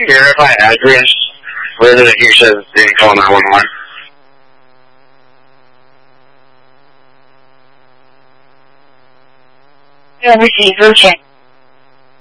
verify address? Resident here says didn't call 911. Receiver check.